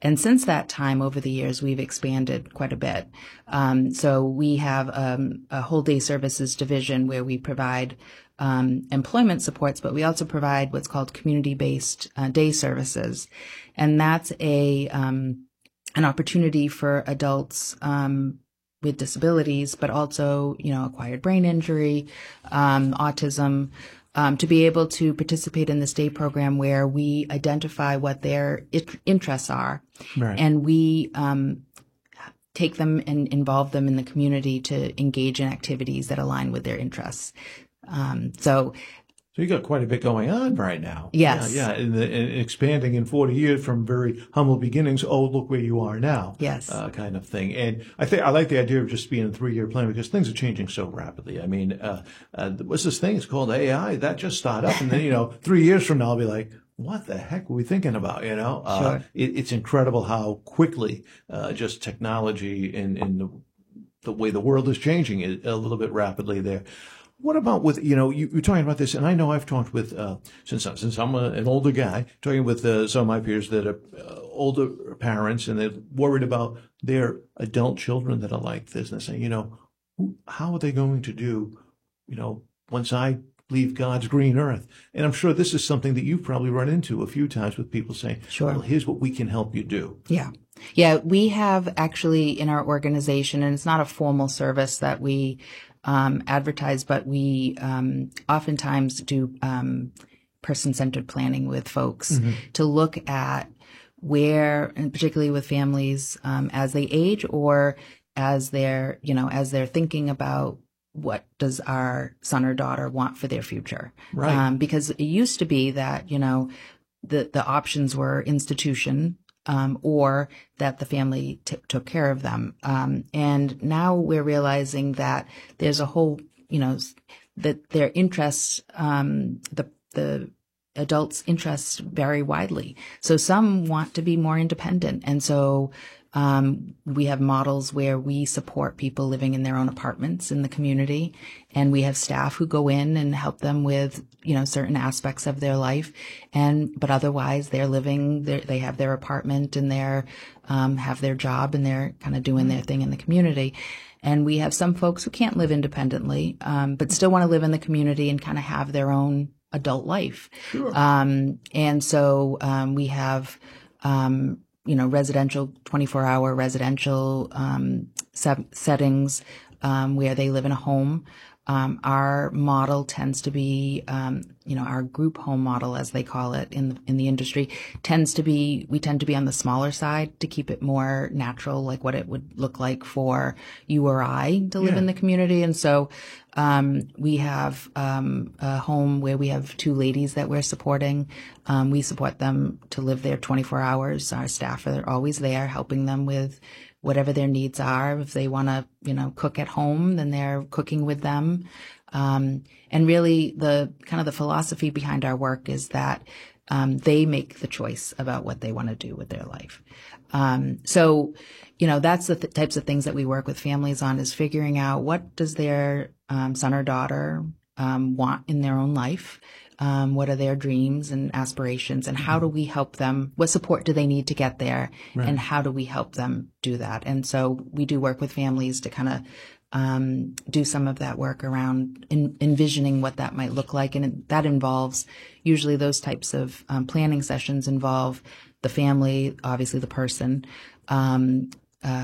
And since that time, over the years, we've expanded quite a bit. So we have a whole day services division where we provide employment supports, but we also provide what's called community-based day services. And that's an opportunity for adults with disabilities, but also, acquired brain injury, autism, to be able to participate in this day program where we identify what their interests are. Right. And we take them and involve them in the community to engage in activities that align with their interests. So you got quite a bit going on right now. Yes. Yeah. And expanding in 40 years from very humble beginnings. Oh, look where you are now. Yes. Kind of thing. And I like the idea of just being a 3-year plan because things are changing so rapidly. I mean, what's this thing? It's called AI. That just started up. And then, 3 years from now, I'll be like, what the heck were we thinking about? Sure. It's incredible how quickly, just technology and the way the world is changing a little bit rapidly there. What about with, you're talking about this, and I know I've talked with, since I'm an older guy, talking with some of my peers that are older parents, and they're worried about their adult children that are like this, and they're saying, how are they going to do, once I leave God's green earth? And I'm sure this is something that you've probably run into a few times with people saying, sure, well, here's what we can help you do. Yeah. Yeah, we have actually in our organization, and it's not a formal service that we advertise, but we oftentimes do person-centered planning with folks to look at where, and particularly with families as they age or as they're thinking about what does our son or daughter want for their future. Right. Because it used to be that, the options were institution, or that the family took care of them. And now we're realizing that there's a whole, that their interests, the adults' interests vary widely. So some want to be more independent. And so we have models where we support people living in their own apartments in the community, and we have staff who go in and help them with, certain aspects of their life. But otherwise they're living there, they have their apartment and they're, have their job and they're kind of doing their thing in the community. And we have some folks who can't live independently, but still want to live in the community and kind of have their own adult life. Sure. And so, we have, residential, 24-hour residential settings where they live in a home. Our model tends to be, our group home model, as they call it in the industry, we tend to be on the smaller side to keep it more natural, like what it would look like for you or I to live in the community. And so we have a home where we have 2 ladies that we're supporting. We support them to live there 24 hours. Our staff are always there helping them with whatever their needs are. If they want to, cook at home, then they're cooking with them. And really the kind of the philosophy behind our work is that they make the choice about what they want to do with their life. So, that's the types of things that we work with families on, is figuring out what does their son or daughter want in their own life. What are their dreams and aspirations, and how do we help them? What support do they need to get there? Right. And how do we help them do that? And so we do work with families to kind of do some of that work around envisioning what that might look like. And that involves, usually those types of planning sessions involve the family, obviously the person, and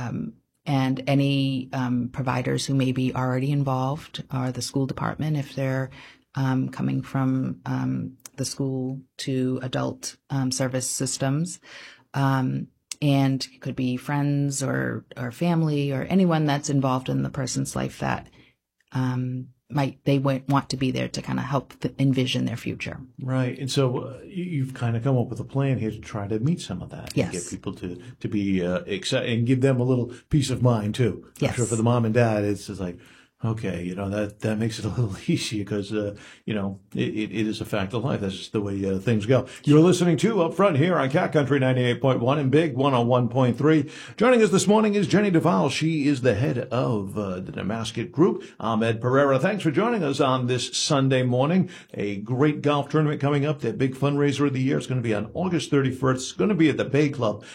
any providers who may be already involved, or the school department if they're coming from the school to adult service systems. And it could be friends or family or anyone that's involved in the person's life that they want to be there to kind of help envision their future. Right. And so you've kind of come up with a plan here to try to meet some of that. Yes. And get people to be excited and give them a little peace of mind too. Yes. I'm sure for the mom and dad, it's just like, okay, that makes it a little easier because, it is a fact of life. That's just the way things go. You're listening to Up Front here on Cat Country 98.1 and Big 101.3. Joining us this morning is Jenny Duval. She is the head of the Damascus Group. Ahmed Pereira, thanks for joining us on this Sunday morning. A great golf tournament coming up, their big fundraiser of the year. It's going to be on August 31st. It's going to be at the Bay Club